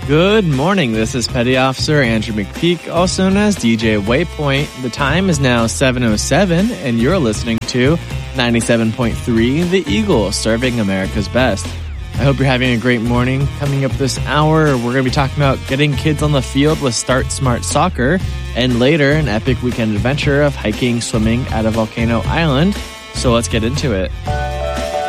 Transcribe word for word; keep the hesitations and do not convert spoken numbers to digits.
Good morning. This is Petty Officer Andrew McPeak, also known as D J Waypoint. The time is now seven oh seven, and you're listening to ninety-seven point three The Eagle, serving America's best. I hope you're having a great morning. Coming up this hour, we're going to be talking about getting kids on the field with Start Smart Soccer, and later, an epic weekend adventure of hiking, swimming at a volcano island. So let's get into it.